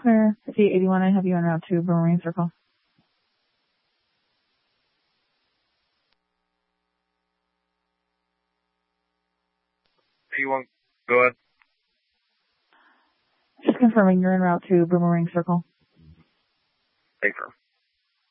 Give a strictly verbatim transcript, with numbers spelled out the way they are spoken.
clear. fifty eighty-one, I have you en route to Boomerang Circle. eighty-one, go ahead. Just confirming you're en route to Boomerang Circle. Confirm.